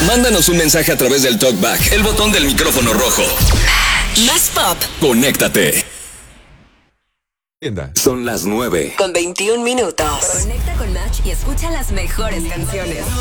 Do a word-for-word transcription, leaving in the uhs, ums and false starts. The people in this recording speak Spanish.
Mándanos un mensaje a través del TalkBack, el botón del micrófono rojo. Más pop. Conéctate. Son las nueve. Con veintiún minutos. Conecta con Match y escucha las mejores canciones.